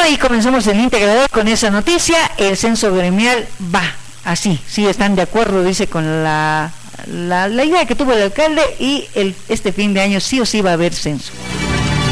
y comenzamos el integrador con esa noticia. El censo gremial va así, sí están de acuerdo, dice, con la idea que tuvo el alcalde, y este fin de año sí o sí va a haber censo.